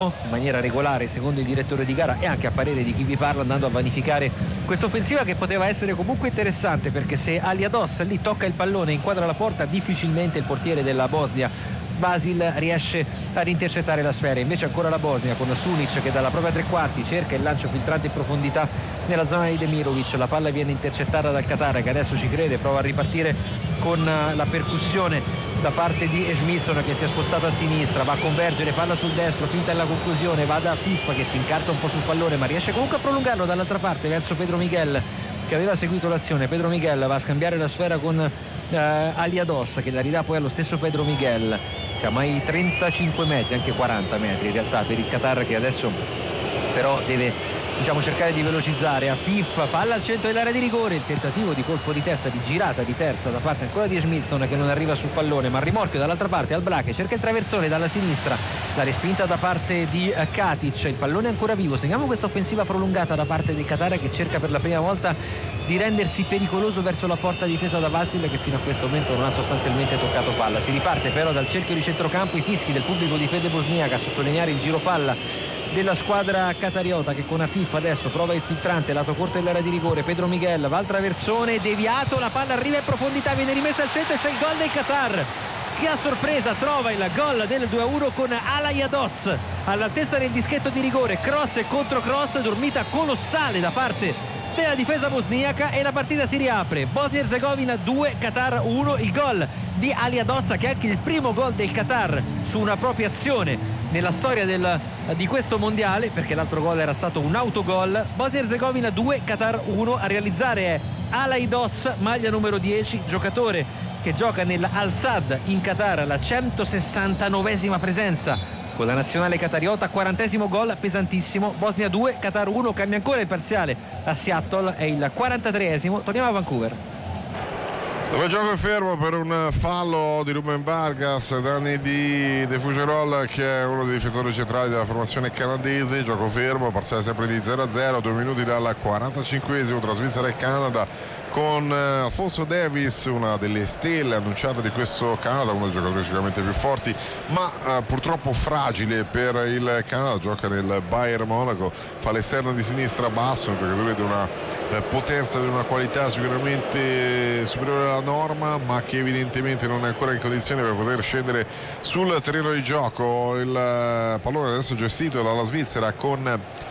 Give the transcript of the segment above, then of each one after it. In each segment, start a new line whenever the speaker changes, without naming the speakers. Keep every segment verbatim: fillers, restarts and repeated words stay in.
in maniera regolare secondo il direttore di gara e anche a parere di chi vi parla, andando a vanificare questa offensiva che poteva essere comunque interessante, perché se Aliados lì tocca il pallone e inquadra la porta, difficilmente il portiere della Bosnia Vasil riesce ad intercettare la sfera. Invece ancora la Bosnia con Sunic che dalla propria tre quarti cerca il lancio filtrante in profondità nella zona di Demirovic, la palla viene intercettata dal Qatar che adesso ci crede, prova a ripartire con la percussione da parte di Eshmilson che si è spostato a sinistra, va a convergere, palla sul destro, finta la conclusione, va da Fiffa che si incarta un po' sul pallone ma riesce comunque a prolungarlo dall'altra parte verso Pedro Miguel che aveva seguito l'azione. Pedro Miguel va a scambiare la sfera con eh, Aliados che la ridà poi allo stesso Pedro Miguel. Siamo ai trentacinque metri, anche quaranta metri in realtà per il Qatar, che adesso però deve, diciamo, cercare di velocizzare. A Fiffa, palla al centro dell'area di rigore, il tentativo di colpo di testa, di girata di terza da parte ancora di Eshmilson che non arriva sul pallone, ma il rimorchio dall'altra parte al Blache, cerca il traversone dalla sinistra, la respinta da parte di Katic, il pallone è ancora vivo. Seguiamo questa offensiva prolungata da parte del Qatar che cerca per la prima volta di rendersi pericoloso verso la porta difesa da Vasil che fino a questo momento non ha sostanzialmente toccato palla. Si riparte però dal cerchio di centrocampo, i fischi del pubblico di fede bosniaca a sottolineare il giro palla della squadra qatariota che con Afif adesso prova il filtrante lato corto dell'area di rigore. Pedro Miguel va al traversone, deviato, la palla arriva in profondità, viene rimessa al centro e c'è il gol del Qatar che a sorpresa trova il gol del due a uno con Aliados all'altezza del dischetto di rigore, cross e controcross, dormita colossale da parte della difesa bosniaca e la partita si riapre. Bosnia-Erzegovina due, Qatar uno, il gol di Aliados che è anche il primo gol del Qatar su una propria azione nella storia del, di questo mondiale, perché l'altro gol era stato un autogol. Bosnia-Erzegovina due, Qatar uno. A realizzare è Aliados, maglia numero dieci, giocatore che gioca nell'Al-Sadd in Qatar, la centosessantanovesima presenza con la nazionale qatariota, quarantesimo gol, pesantissimo. Bosnia due, Qatar uno, cambia ancora il parziale a Seattle, è il quarantatreesimo. Torniamo a Vancouver,
dove il gioco è fermo per un fallo di Ruben Vargas, danni di De Fougerolles che è uno dei difensori centrali della formazione canadese. Gioco fermo, parziale sempre di zero a zero, due minuti dal quarantacinquesimo tra Svizzera e Canada, con Alfonso Davies, una delle stelle annunciate di questo Canada, uno dei giocatori sicuramente più forti ma eh, purtroppo fragile per il Canada. Gioca nel Bayern Monaco, fa l'esterno di sinistra basso, un giocatore di una eh, potenza, di una qualità sicuramente superiore alla norma, ma che evidentemente non è ancora in condizione per poter scendere sul terreno di gioco. Il eh, pallone adesso gestito dalla Svizzera con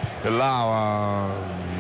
la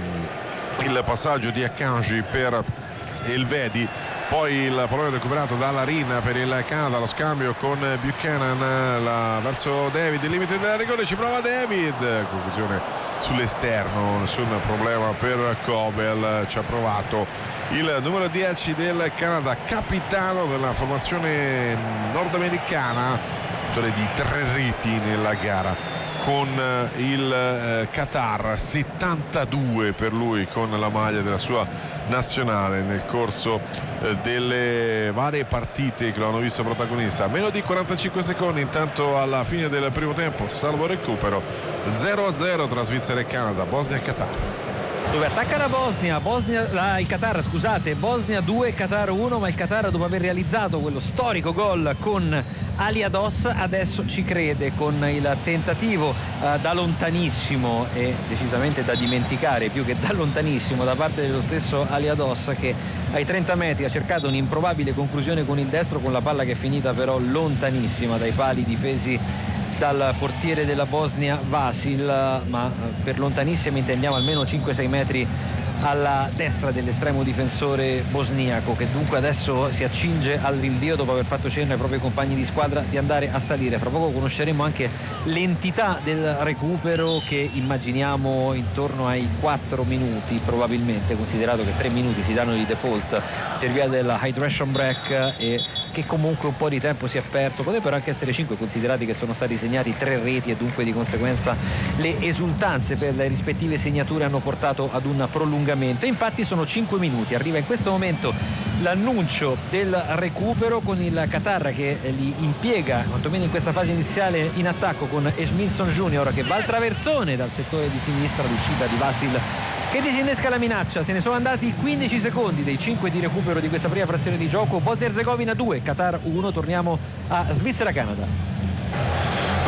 il passaggio di Akanji per il Vedi, poi il pallone recuperato dalla Rin per il Canada, lo scambio con Buchanan la, verso David, il limite del rigore, ci prova David, conclusione sull'esterno, nessun problema per Kobel, ci ha provato il numero dieci del Canada, capitano della formazione nordamericana, autore di tre reti nella gara con il eh, Qatar, settantadue per lui con la maglia della sua nazionale nel corso eh, delle varie partite che lo hanno visto protagonista. Meno di quarantacinque secondi intanto alla fine del primo tempo, salvo recupero, zero a zero tra Svizzera e Canada, Bosnia e Qatar.
Dove attacca la Bosnia, Bosnia la, il Qatar scusate, Bosnia due, Qatar uno, ma il Qatar dopo aver realizzato quello storico gol con Aliados adesso ci crede con il tentativo eh, da lontanissimo e decisamente da dimenticare più che da lontanissimo da parte dello stesso Aliados che ai trenta metri ha cercato un'improbabile conclusione con il destro, con la palla che è finita però lontanissima dai pali difesi dal portiere della Bosnia Vasil, ma per lontanissimi intendiamo almeno cinque sei metri alla destra dell'estremo difensore bosniaco, che dunque adesso si accinge al rinvio dopo aver fatto cenno ai propri compagni di squadra di andare a salire. Fra poco conosceremo anche l'entità del recupero, che immaginiamo intorno ai quattro minuti probabilmente, considerato che tre minuti si danno di default per via del hydration break e che comunque un po' di tempo si è perso. Potrebbero anche essere cinque, considerati che sono stati segnati tre reti e dunque di conseguenza le esultanze per le rispettive segnature hanno portato ad un prolungamento. Infatti sono cinque minuti, arriva in questo momento l'annuncio del recupero con il Qatar che li impiega quantomeno in questa fase iniziale in attacco con Eshmilson Junior che va al traversone dal settore di sinistra, l'uscita di Vasil che disinnesca la minaccia. Se ne sono andati quindici secondi dei cinque di recupero di questa prima frazione di gioco. Bosnia-Erzegovina due, Qatar uno. Torniamo a Svizzera-Canada,
dove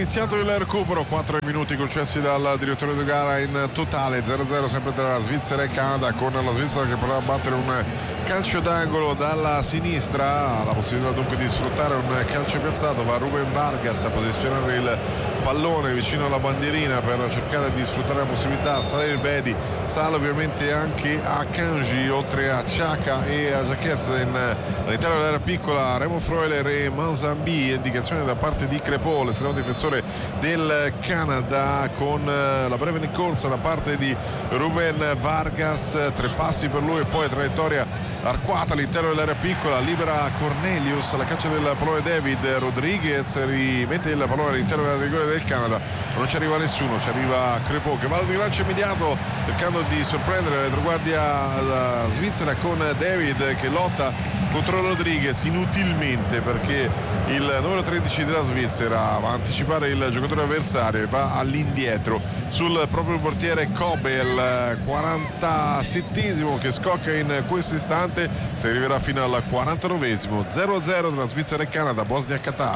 iniziato il recupero, quattro minuti concessi dal direttore di gara in totale, zero a zero sempre tra Svizzera e Canada, con la Svizzera che prova a battere un calcio d'angolo dalla sinistra, la possibilità dunque di sfruttare un calcio piazzato. Va Ruben Vargas a posizionare il pallone vicino alla bandierina per cercare di sfruttare la possibilità. Sale il Vedi, sale ovviamente anche a Kanji, oltre a Ciaca e a Jacquez all'interno dell'area piccola. Remo Freuler e Manzambi, indicazione da parte di Crepò, l'estremo difensore del Canada, con la breve rincorsa da parte di Ruben Vargas, tre passi per lui e poi traiettoria arcuata all'interno dell'area piccola, libera Cornelius alla caccia del pallone. David Rodriguez rimette il pallone all'interno della rigore del Canada, non ci arriva nessuno, ci arriva Crepò che va al rilancio immediato cercando di sorprendere la retroguardia la Svizzera, con David che lotta contro Rodriguez inutilmente, perché il numero tredici della Svizzera va a anticipare il giocatore avversario e va all'indietro sul proprio portiere Kobel. quarantasettesimo che scocca in questo istante, si arriverà fino al quarantanovesimo. Zero a zero tra Svizzera e Canada, Bosnia-Qatar,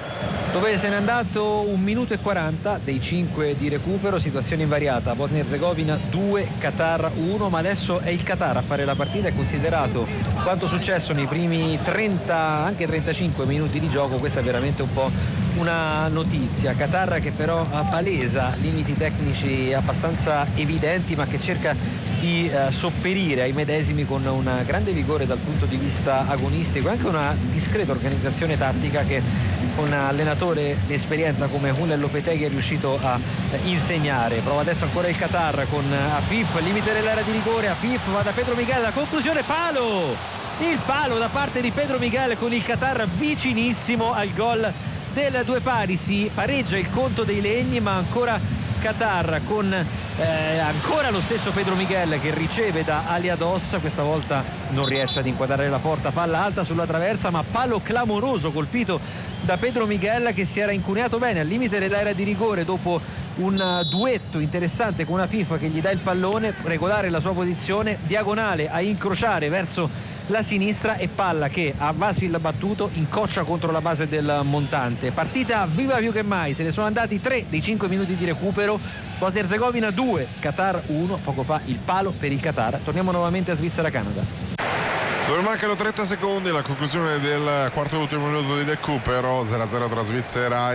dove se n'è andato un minuto e quaranta dei cinque di recupero, situazione invariata, Bosnia Erzegovina due, Qatar uno, ma adesso è il Qatar a fare la partita. È considerato quanto successo nei primi trenta, anche trentacinque minuti di gioco, questa è veramente un po' una notizia. Qatar che però palesa limiti tecnici abbastanza evidenti, ma che cerca di eh, sopperire ai medesimi con un grande vigore dal punto di vista agonistico e anche una discreta organizzazione tattica che un allenatore di esperienza come Hulel Lopetegui è riuscito a eh, insegnare. Prova adesso ancora il Qatar con Afif, limite dell'area di rigore. Afif va da Pedro Miguel, la conclusione, palo! Il palo da parte di Pedro Miguel, con il Qatar vicinissimo al gol del due pari. Si pareggia il conto dei legni, ma ancora Qatar con eh, ancora lo stesso Pedro Miguel che riceve da Aliados, questa volta non riesce ad inquadrare la porta, palla alta sulla traversa, ma palo clamoroso colpito da Pedro Miguel, che si era incuneato bene al limite dell'area di rigore dopo un duetto interessante con una FIFA che gli dà il pallone, regolare la sua posizione, diagonale a incrociare verso la sinistra e palla che a Vasil battuto incoccia contro la base del montante. Partita viva più che mai, se ne sono andati tre dei cinque minuti di recupero. Bosnia Erzegovina due, Qatar uno, poco fa il palo per il Qatar. Torniamo nuovamente a Svizzera-Canada,
dove mancano trenta secondi alla conclusione del quarto e ultimo minuto di recupero. Zero a zero tra Svizzera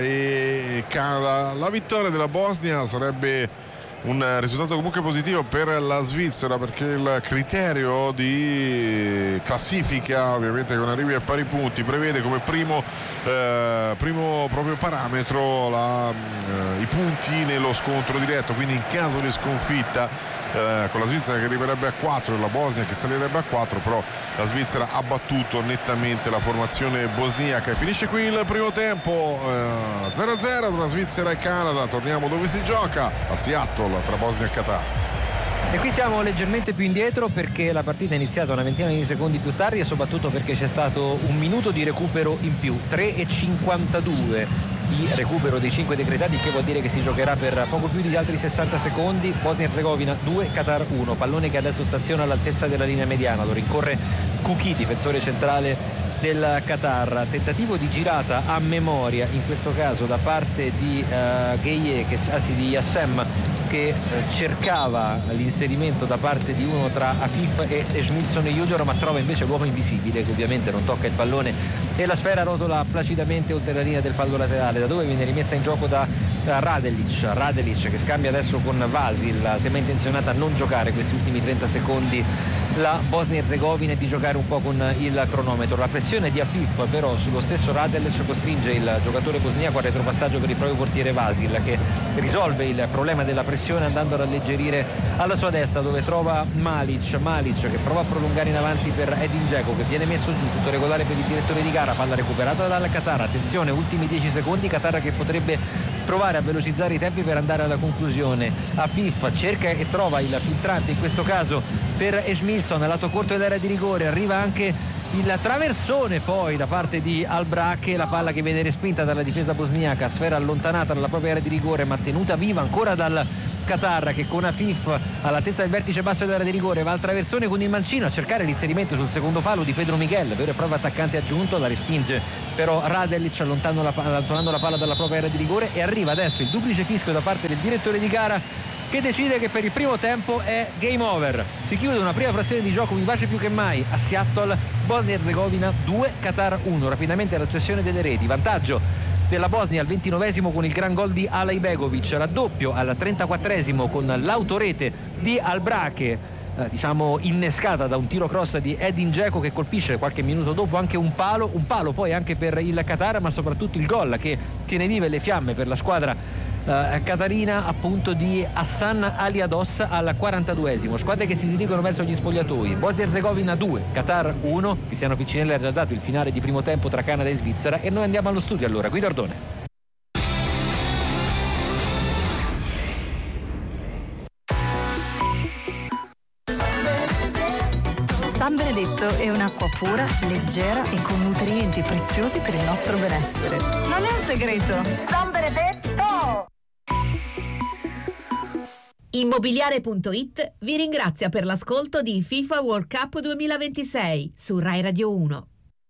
e Canada. La vittoria della Bosnia sarebbe un risultato comunque positivo per la Svizzera, perché il criterio di classifica, ovviamente con arrivi a pari punti, prevede come primo, eh, primo proprio parametro la, eh, i punti nello scontro diretto. Quindi in caso di sconfitta, Eh, con la Svizzera che arriverebbe a quattro e la Bosnia che salirebbe a quattro, però la Svizzera ha battuto nettamente la formazione bosniaca. E finisce qui il primo tempo, eh, zero a zero tra Svizzera e Canada. Torniamo dove si gioca, a Seattle, tra Bosnia e Qatar.
E qui siamo leggermente più indietro perché la partita è iniziata una ventina di secondi più tardi e soprattutto perché c'è stato un minuto di recupero in più, tre e cinquantadue di recupero dei cinque decretati, che vuol dire che si giocherà per poco più di altri sessanta secondi. Bosnia Erzegovina due, Qatar uno, pallone che adesso staziona all'altezza della linea mediana, lo rincorre Kuki, difensore centrale del Qatar. Tentativo di girata a memoria in questo caso da parte di uh, Gueye, che, anzi di Yassem, che uh, cercava l'inserimento da parte di uno tra Afif e Schmilson Junior, ma trova invece l'uomo invisibile che ovviamente non tocca il pallone e la sfera rotola placidamente oltre la linea del fallo laterale, da dove viene rimessa in gioco da uh, Radelic. Radelic che scambia adesso con Vasil, sembra intenzionata a non giocare questi ultimi trenta secondi la Bosnia-Herzegovina e di giocare un po' con il cronometro. La pressione di Afif però sullo stesso Radelic costringe il giocatore bosniaco al retropassaggio per il proprio portiere Vasil, che risolve il problema della pressione andando ad alleggerire alla sua destra, dove trova Malic. Malic che prova a prolungare in avanti per Edin Dzeko, che viene messo giù, tutto regolare per il direttore di gara, palla recuperata dal Qatar. Attenzione, ultimi dieci secondi, Qatar che potrebbe provare a velocizzare i tempi per andare alla conclusione. Afif cerca e trova il filtrante, in questo caso per Schmilson, lato corto dell'area di rigore, arriva anche il traversone poi da parte di Albrache, la palla che viene respinta dalla difesa bosniaca, sfera allontanata dalla propria area di rigore ma tenuta viva ancora dal Qatar che con Afif alla testa del vertice basso dell'area di rigore va al traversone con il mancino a cercare l'inserimento sul secondo palo di Pedro Miguel, vero e proprio attaccante aggiunto, la respinge però Radelic allontanando la, allontanando la palla dalla propria area di rigore e arriva adesso il duplice fischio da parte del direttore di gara che decide che per il primo tempo è game over. Si chiude una prima frazione di gioco vivace più che mai a Seattle, Bosnia Erzegovina due, Qatar uno. Rapidamente la cessione delle reti, vantaggio della Bosnia al ventinovesimo con il gran gol di Alaibegovic, raddoppio al trentaquattresimo con l'autorete di Albrache, eh, diciamo innescata da un tiro cross di Edin Dzeko che colpisce qualche minuto dopo anche un palo, un palo poi anche per il Qatar, ma soprattutto il gol che tiene vive le fiamme per la squadra Uh, Qatarina appunto di Hassan Aliados al quarantaduesimo. Squadre che si dirigono verso gli spogliatoi. Bosnia Erzegovina due, Qatar uno. Cristiano Piccinelli ha già dato il finale di primo tempo tra Canada e Svizzera e noi andiamo allo studio allora. Guido Ardone.
San Benedetto è un'acqua pura, leggera e con nutrienti preziosi per il nostro benessere. Non è un segreto. San Benedetto!
Immobiliare punto it vi ringrazia per l'ascolto di FIFA World Cup duemilaventisei su Rai Radio uno.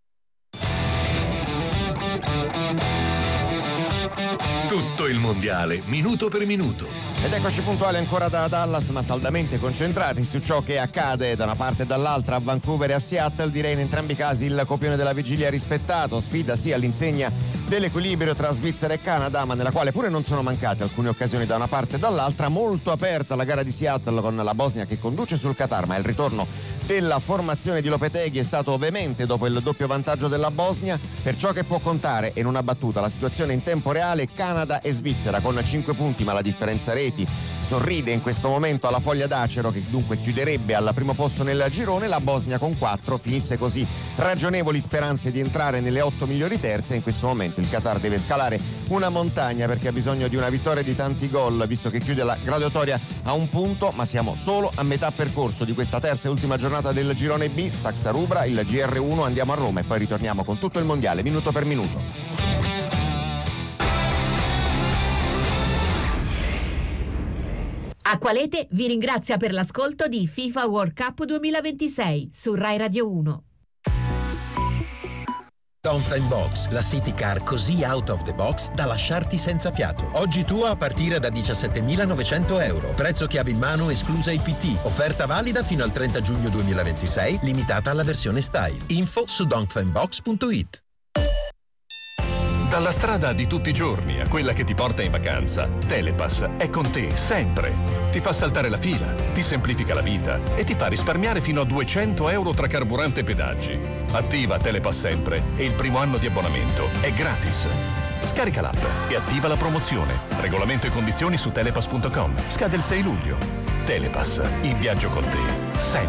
Tutto il mondiale, minuto per minuto.
Ed eccoci puntuali ancora da Dallas, ma saldamente concentrati su ciò che accade da una parte e dall'altra a Vancouver e a Seattle. Direi in entrambi i casi il copione della vigilia rispettato, sfida sì all'insegna dell'equilibrio tra Svizzera e Canada, ma nella quale pure non sono mancate alcune occasioni da una parte e dall'altra. Molto aperta la gara di Seattle con la Bosnia che conduce sul Qatar, ma il ritorno della formazione di Lopetegui è stato veemente dopo il doppio vantaggio della Bosnia. Per ciò che può contare e non ha battuta la situazione in tempo reale, Canada e Svizzera con cinque punti, ma la differenza reti sorride in questo momento alla foglia d'acero che dunque chiuderebbe al primo posto nel girone. La Bosnia con quattro finisse così ragionevoli speranze di entrare nelle otto migliori terze. In questo momento il Qatar deve scalare una montagna perché ha bisogno di una vittoria di tanti gol, visto che chiude la graduatoria a un punto, ma siamo solo a metà percorso di questa terza e ultima giornata del girone B. Saxa Rubra, il G R uno, andiamo a Roma e poi ritorniamo con tutto il mondiale minuto per minuto.
Acqualete vi ringrazia per l'ascolto di FIFA World Cup duemilaventisei su Rai Radio uno.
Dongfeng Box, la city car così out of the box da lasciarti senza fiato. Oggi tua a partire da diciassettemilanovecento euro. Prezzo chiave in mano esclusa I P T. Offerta valida fino al trenta giugno duemilaventisei, limitata alla versione style. Info su dongfeng box punto it.
Dalla strada di tutti i giorni a quella che ti porta in vacanza, Telepass è con te sempre. Ti fa saltare la fila, ti semplifica la vita e ti fa risparmiare fino a duecento euro tra carburante e pedaggi. Attiva Telepass sempre e il primo anno di abbonamento è gratis. Scarica l'app e attiva la promozione. Regolamento e condizioni su telepass punto com. Scade il sei luglio. Telepass, in viaggio con te, sempre.